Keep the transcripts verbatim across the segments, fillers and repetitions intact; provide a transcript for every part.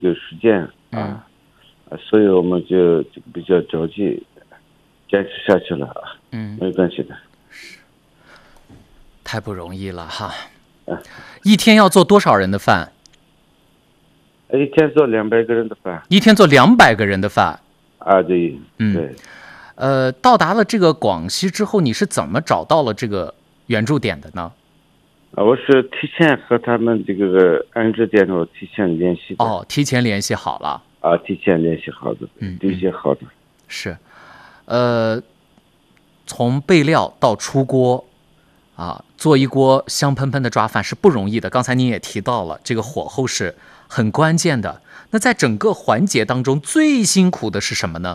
有时间啊，嗯、所以我们就这个比较着急坚持下去了啊。嗯，没关系的。 是，太不容易了哈。啊、一天要做多少人的饭？ 一天做两百个人的饭。 一天做两百个人的饭。 啊，对，嗯，对。 呃，到达了这个广西之后，你是怎么找到了这个援助点的呢？ 啊，我是提前和他们这个安置点我提前联系的。 哦，提前联系好了。 啊，提前联系好的，嗯，联系好的。 是，呃，从备料到出锅，啊，做一锅香喷喷的抓饭是不容易的。刚才您也提到了，这个火候是很关键的。那在整个环节当中，最辛苦的是什么呢？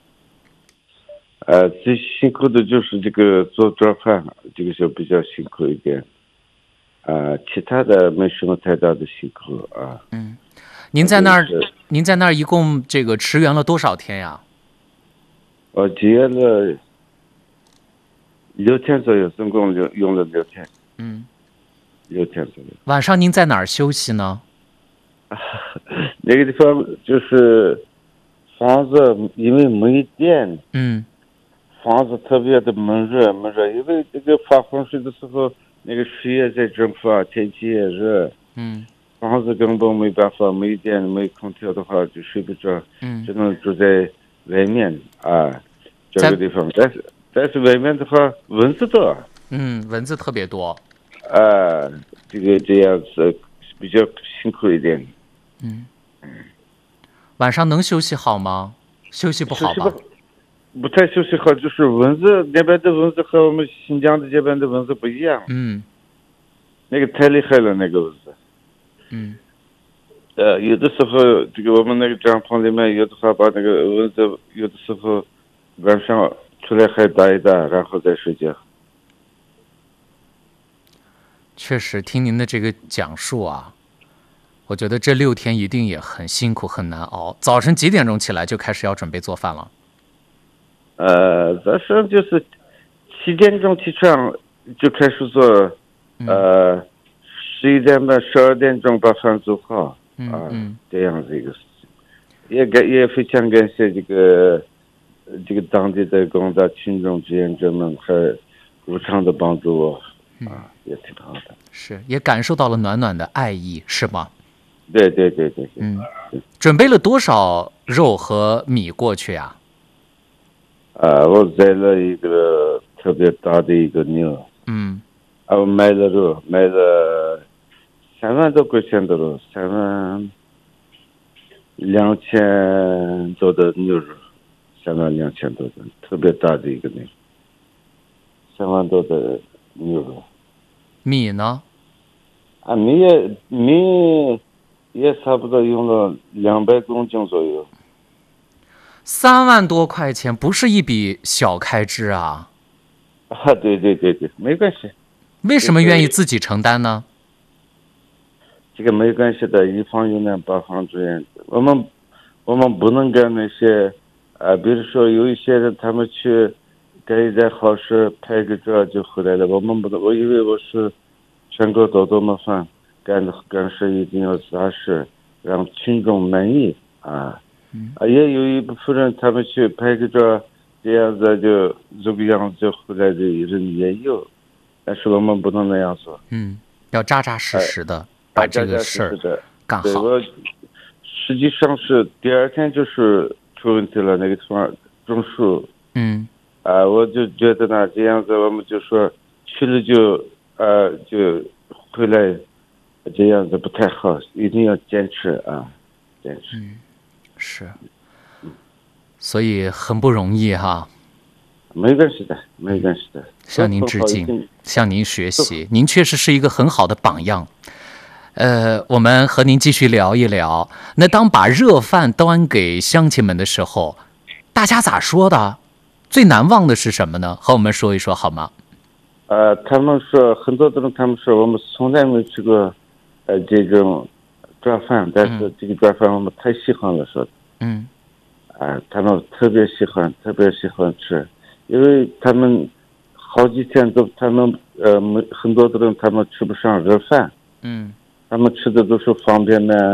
呃，最辛苦的就是这个做抓饭，这个就比较辛苦一点。啊、呃，其他的没什么太大的辛苦啊。 嗯，您在那儿，您在那儿一共这个驰援了多少天呀？ 我支援了六天左右，总共用用了六天。嗯，六天左右。 晚上您在哪儿休息呢？ 那个地方就是房子，因为没电。嗯。房子特别的闷热，闷热，因为这个发洪水的时候，那个水也在蒸发，天气也热。嗯。房子根本没办法，没电没空调的话就睡不着。嗯。只能住在外面啊，这个地方。但是但是外面的话蚊子多。 嗯，蚊子特别多。 啊，这个这样子比较辛苦一点。 嗯。晚上能休息好吗？休息不好吧？ 不太休息好，就是蚊子那边的蚊子和我们新疆的这边的蚊子不一样。嗯，那个太厉害了，那个蚊子。嗯，呃，有的时候这个我们那个帐篷里面，有的话把那个蚊子，有的时候晚上出来还打一打，然后再睡觉。 确实，听您的这个讲述啊，我觉得这六天一定也很辛苦很难熬。早晨几点钟起来就开始要准备做饭了？ 呃，早上就是七点钟起床就开始做，嗯、呃，十一点半、十二点钟把饭做好，嗯、啊，嗯、这样子一个事情。也感也非常感谢这个这个当地的广大群众志愿者们还无偿的帮助我，啊，也挺好的。 是，也感受到了暖暖的爱意，是吗？ 对对对对对。 嗯，准备了多少肉和米过去呀？ 啊，我宰了一个特别大的一个牛。嗯。啊，我买了肉，买了三万多块钱的肉，三万两千多的牛肉，三万两千多的，特别大的一个牛，三万多的牛肉。 米呢？ 啊，米也米也差不多用了两百公斤左右。 三万多块钱不是一笔小开支啊！ 啊，对对对对，没关系。 为什么愿意自己承担呢？ 这个没关系的，一方有难八方支援。我们我们不能干那些，呃，比如说有一些人他们去干一点好事，拍个照就回来了。我们不能，我以为我是全国多多麻烦，干干事一定要扎实，让群众满意啊。啊，也有一部分人他们去拍个照，这样子就这个样子就回来的人也有，但是我们不能那样做。 嗯，要扎扎实实的、呃、把这个事儿干好。 我实际上是第二天就是出问题了，那个地方种树。嗯。啊、呃，我就觉得呢，这样子我们就说去了就呃就回来，这样子不太好，一定要坚持啊，坚持。 嗯。是，所以很不容易哈。 没关系的，没关系的。 向您致敬，向您学习，您确实是一个很好的榜样。呃，我们和您继续聊一聊。那当把热饭端给乡亲们的时候，大家咋说的？最难忘的是什么呢？和我们说一说好吗？ 呃，他们说很多的人，他们说我们从来没吃过，呃，这种。抓饭，但是这个抓饭我们太喜欢了，说的。嗯。啊、呃，他们特别喜欢，特别喜欢吃，因为他们好几天都，他们呃，很多的人他们吃不上热饭。嗯。他们吃的都是方便面，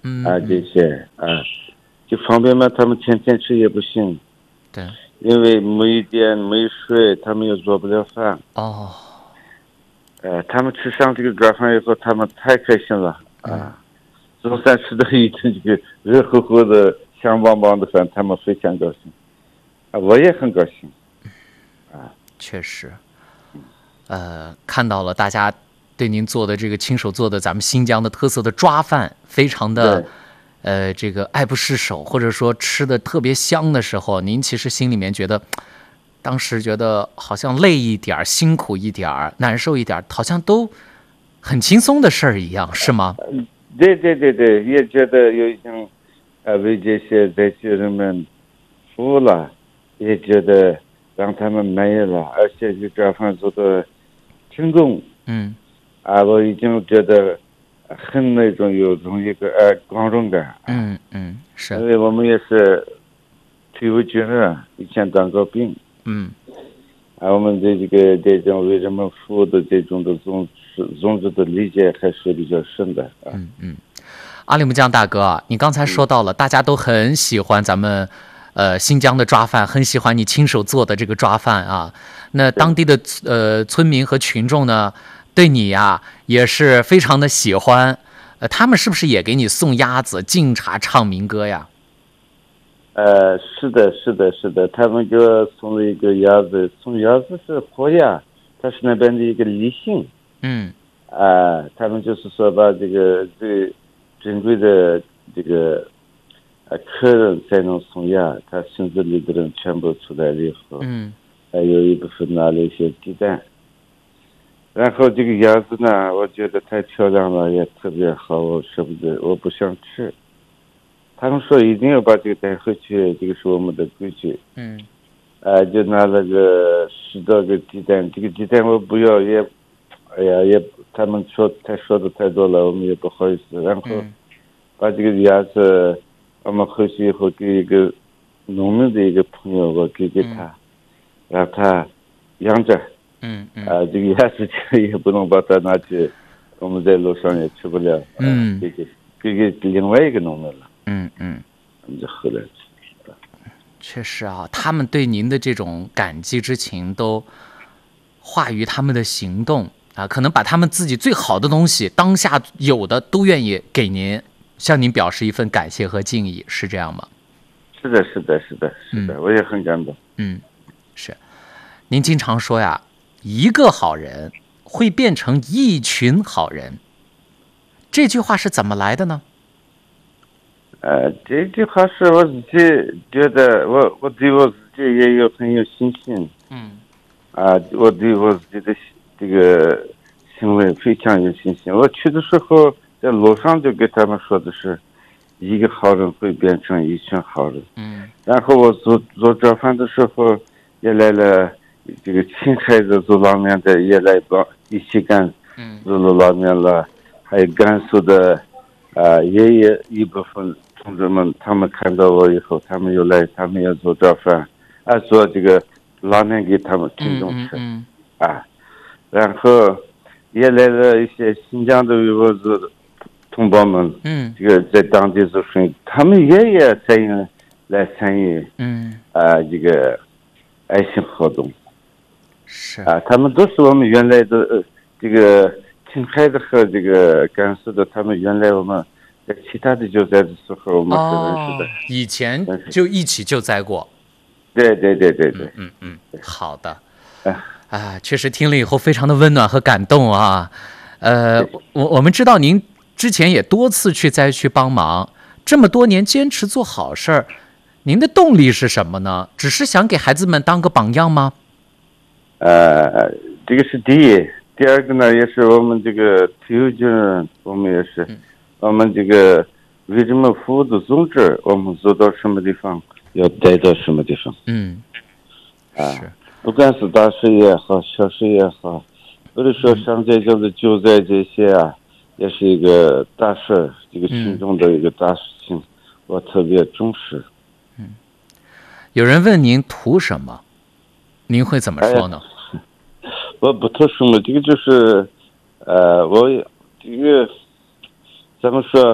嗯啊这些啊，就方便嘛，他们天天吃也不行。 对， 因为没电没水，他们又做不了饭。 哦， 呃，他们吃上这个抓饭以后，他们太开心了啊！中餐吃的一顿这个热乎乎的、香棒棒的饭，他们非常高兴啊，我也很高兴啊。 确实，呃，看到了大家对您做的这个亲手做的咱们新疆的特色的抓饭，非常的。呃，这个爱不释手，或者说吃的特别香的时候，您其实心里面觉得，当时觉得好像累一点、辛苦一点、难受一点，好像都很轻松的事儿一样，是吗？ 对对对对，也觉得有一种呃为这些在地人们服务了，也觉得让他们满意了，而且这抓饭做的成功。 嗯， 啊，我已经觉得。很那种有种一个呃光荣感， 嗯嗯是， 因为我们也是退伍军人，以前当过兵， 嗯， 啊，我们对这个这种为人们服务的这种的宗旨宗旨的理解还是比较深的，啊、 嗯嗯，阿里木江大哥，你刚才说到了，嗯、大家都很喜欢咱们呃新疆的抓饭，很喜欢你亲手做的这个抓饭啊，那当地的呃村民和群众呢？对你呀、啊、也是非常的喜欢，呃，他们是不是也给你送鸭子、敬茶、唱民歌呀？ 呃，是的，是的，是的，他们给我送了一个鸭子，送鸭子是活鸭，它是那边的一个礼性。 嗯。 啊、呃，他们就是说把这个最珍贵的这个呃客人才能送鸭，他村子里的人全部出来了以后， 嗯， 还有一部分拿了一些鸡蛋。然后这个鸭子呢，我觉得太漂亮了，也特别好，我舍不得，我不想吃。他们说一定要把这个带回去，这个是我们的规矩。 嗯， 呃，就拿了个十多个鸡蛋，这个鸡蛋我不要，也，哎呀，也他们说太说的太多了，我们也不好意思。然后把这个鸭子，我们回去以后给一个农民的一个朋友，我给给他，让他养着。 嗯嗯啊，这个鸭子也不能把它拿去，我们在路上也吃不了。 嗯， 给给给给另外一个农民了。 嗯嗯， 我们就回来吃。 确实啊，他们对您的这种感激之情都化于他们的行动啊，可能把他们自己最好的东西，当下有的都愿意给您，向您表示一份感谢和敬意，是这样吗？ 是的，是的，是的，是的，嗯、我也很感动。 嗯，是。您经常说呀。一个好人会变成一群好人，这句话是怎么来的呢？ 呃，这句话是我自己觉得，我我对我自己也有很有信心。 嗯。 啊，我对我自己的这个行为非常有信心。我去的时候在路上就给他们说的是，一个好人会变成一群好人。 嗯。 然后我做做早饭的时候也来了。这个青海的做拉面的也来帮一起干做了拉面了，还有甘肃的啊、呃、也有一部分同志们，他们看到我以后，他们又来，他们也做早饭，啊做这个拉面给他们听众吃， 嗯嗯嗯、啊，然后也来了一些新疆的维吾尔族同胞们， 嗯， 这个在当地做生意，他们也也参与来参与， 嗯啊、呃、这个爱心活动。 是啊，他们都是我们原来的呃，这个青海的和这个甘肃的，他们原来我们在其他的救灾的时候，我们是认识的。 哦、以前就一起救灾过。 对对对对对。 嗯嗯嗯，好的。啊，确实听了以后非常的温暖和感动啊。呃，我我们知道您之前也多次去灾区帮忙，这么多年坚持做好事儿，您的动力是什么呢？只是想给孩子们当个榜样吗？ 呃，这个是第一，第二个呢，也是我们这个退伍军人，我们也是，嗯、我们这个为人们服务的宗旨，我们做到什么地方，要待到什么地方。 嗯， 啊，不管是大事也好，小事也好，或者说像这种的救灾这些啊，也是一个大事，这个群众的一个大事情，嗯、我特别重视。 嗯，有人问您图什么，您会怎么说呢？哎我不图什么，这个就是，呃，我这个怎么说？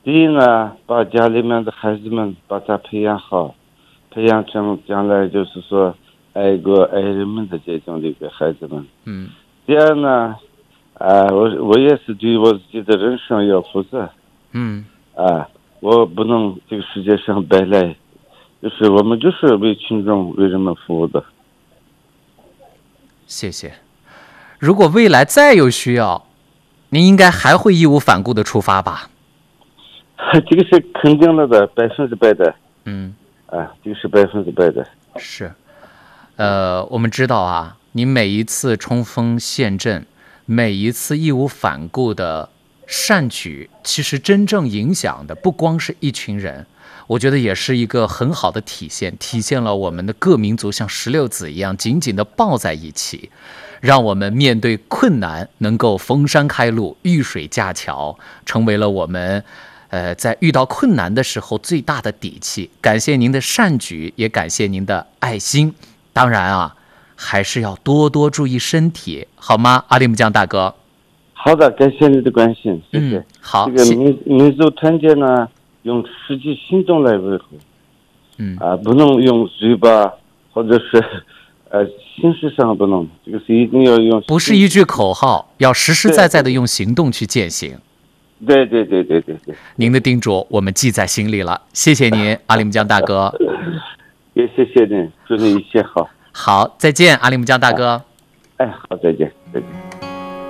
第一呢，把家里面的孩子们把他培养好，培养成将来就是说爱国爱人们的这种的一个孩子们。 嗯。 第二呢，啊，我我也是对我自己的人生要负责。 嗯。 啊，我不能这个世界上白来，就是我们就是为群众为人们服务的。 谢谢。如果未来再有需要，您应该还会义无反顾的出发吧？ 这个是肯定了的，百分之百的。 嗯。 啊，这个是百分之百的。 是。呃，我们知道啊，您每一次冲锋陷阵，每一次义无反顾的善举，其实真正影响的不光是一群人，我觉得也是一个很好的体现，体现了我们的各民族像石榴籽一样紧紧地抱在一起，让我们面对困难能够逢山开路，遇水架桥，成为了我们呃在遇到困难的时候最大的底气。感谢您的善举，也感谢您的爱心。当然啊，还是要多多注意身体，好吗，阿里木江大哥？ 好的，感谢你的关心，谢谢。 嗯、好， 这个民民族团结呢，用实际行动来维护。 嗯啊，不能用嘴巴，或者是呃形式上不能，这个是一定要用。 不是一句口号，要实实在在的用行动去践行。 对对对对对对。 您的叮嘱我们记在心里了，谢谢您，阿里木江大哥。 也谢谢您，祝你一切好。 好，再见，阿里木江大哥。 哎，好，再见。